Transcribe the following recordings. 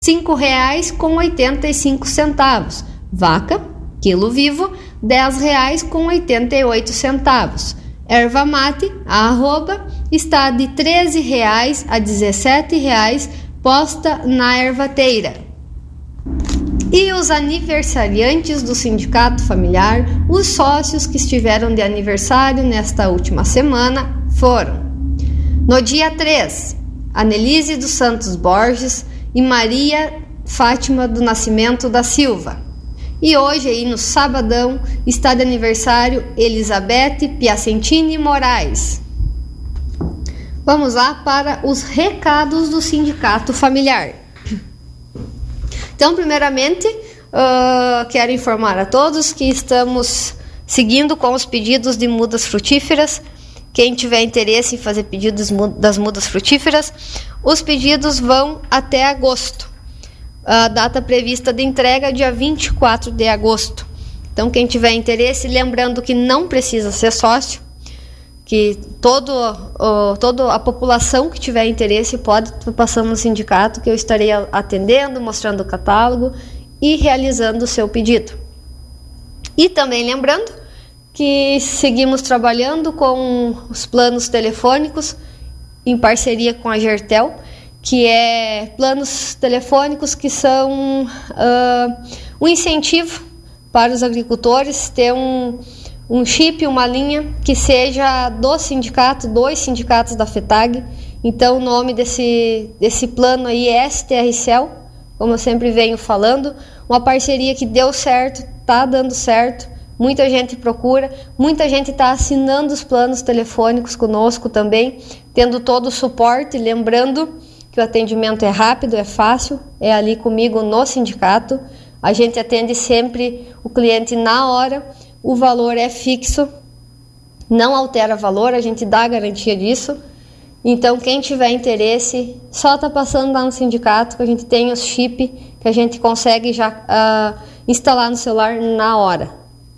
R$ 5,85. Vaca, quilo vivo, R$ 10,88. Erva mate, a arroba, está de R$ 13,00 a R$ 17,00, posta na ervateira. E os aniversariantes do Sindicato Familiar, os sócios que estiveram de aniversário nesta última semana foram: no dia 3, Anelise dos Santos Borges e Maria Fátima do Nascimento da Silva. E hoje, aí no sabadão, está de aniversário Elizabeth Piacentini Moraes. Vamos lá para os recados do Sindicato Familiar. Então, primeiramente, quero informar a todos que estamos seguindo com os pedidos de mudas frutíferas. Quem tiver interesse em fazer pedidos das mudas frutíferas, os pedidos vão até agosto. A data prevista de entrega é dia 24 de agosto. Então, quem tiver interesse, lembrando que não precisa ser sócio, que toda a população que tiver interesse pode estar passando no sindicato, que eu estarei atendendo, mostrando o catálogo e realizando o seu pedido. E também lembrando que seguimos trabalhando com os planos telefônicos em parceria com a Gertel, que é planos telefônicos que são um incentivo para os agricultores ter um chip, uma linha que seja do sindicato, dos sindicatos da FETAG. Então o nome desse plano aí é STRCel, como eu sempre venho falando, uma parceria que deu certo, está dando certo, muita gente procura, muita gente está assinando os planos telefônicos conosco também, tendo todo o suporte, lembrando que o atendimento é rápido, é fácil, é ali comigo no sindicato. A gente atende sempre o cliente na hora, o valor é fixo, não altera valor, a gente dá a garantia disso. Então, quem tiver interesse, só está passando lá no sindicato, que a gente tem os chip que a gente consegue já instalar no celular na hora.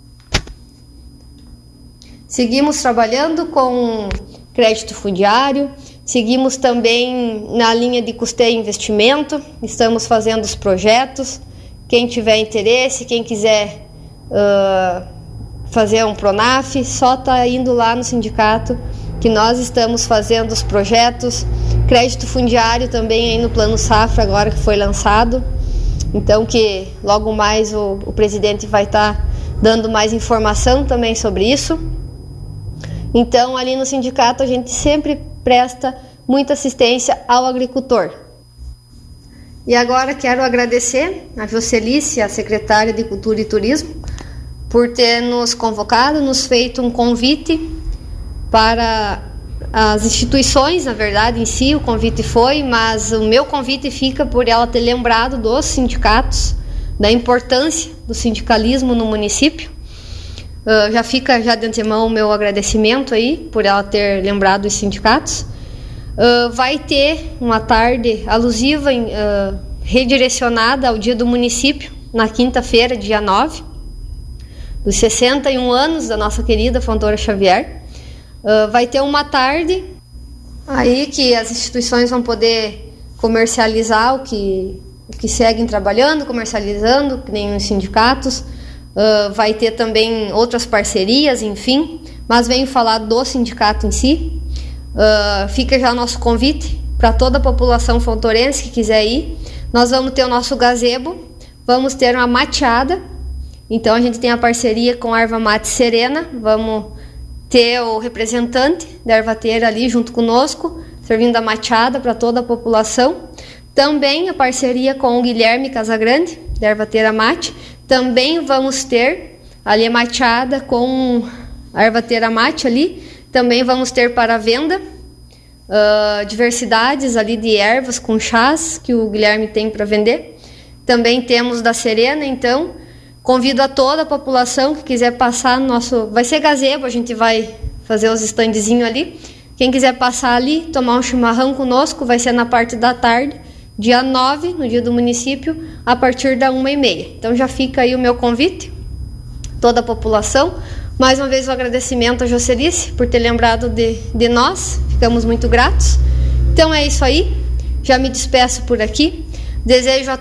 Seguimos trabalhando com crédito fundiário, seguimos também na linha de custeio e investimento, estamos fazendo os projetos. Quem tiver interesse, quem quiser fazer um Pronaf, só está indo lá no sindicato que nós estamos fazendo os projetos. Crédito fundiário também aí no Plano Safra, agora que foi lançado. Então, que logo mais o presidente vai estar dando mais informação também sobre isso. Então, ali no sindicato, a gente sempre presta muita assistência ao agricultor. E agora quero agradecer a Jocelice, a secretária de Cultura e Turismo, por ter nos convocado, nos feito um convite para as instituições, na verdade, em si, o convite foi, mas o meu convite fica por ela ter lembrado dos sindicatos, da importância do sindicalismo no município. Já fica já de antemão o meu agradecimento aí, por ela ter lembrado os sindicatos. Vai ter uma tarde alusiva, redirecionada ao dia do município, na quinta-feira, dia 9, dos 61 anos da nossa querida Fontoura Xavier. Vai ter uma tarde aí que as instituições vão poder comercializar o que seguem trabalhando, comercializando, que nem os sindicatos. Vai ter também outras parcerias, enfim, mas venho falar do sindicato em si. Fica já o nosso convite para toda a população fontourense que quiser ir. Nós vamos ter o nosso gazebo, vamos ter uma mateada. Então a gente tem a parceria com a Erva Mate Serena, vamos ter o representante da ervateira ali junto conosco, servindo a mateada para toda a população. Também a parceria com o Guilherme Casagrande, da Ervateira Mate. Também vamos ter ali a mateada com a Ervateira Mate ali. Também vamos ter para venda diversidades ali de ervas com chás que o Guilherme tem para vender. Também temos da Serena, então convido a toda a população que quiser passar no nosso... Vai ser gazebo, a gente vai fazer os standzinhos ali. Quem quiser passar ali, tomar um chimarrão conosco, vai ser na parte da tarde, dia 9, no dia do município, a partir da 1h30. Então já fica aí o meu convite, toda a população. Mais uma vez o agradecimento a Jocelice por ter lembrado de nós, ficamos muito gratos. Então é isso aí, já me despeço por aqui. Desejo a